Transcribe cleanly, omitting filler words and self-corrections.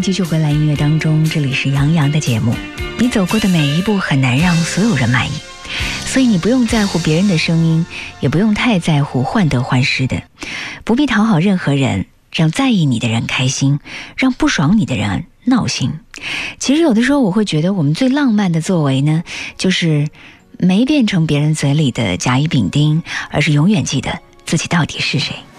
继续回来音乐当中，这里是杨洋的节目。你走过的每一步很难让所有人满意，所以你不用在乎别人的声音，也不用太在乎患得患失的，不必讨好任何人，让在意你的人开心，让不爽你的人闹心。其实有的时候我会觉得我们最浪漫的作为呢，就是没变成别人嘴里的甲乙丙丁，而是永远记得自己到底是谁。